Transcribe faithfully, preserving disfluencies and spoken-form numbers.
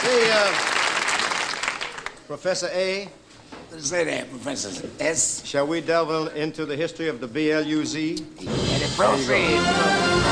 Hey, uh, Professor A. Say that, Professor S. Shall we delve into the history of the B L U Z? And it proceed.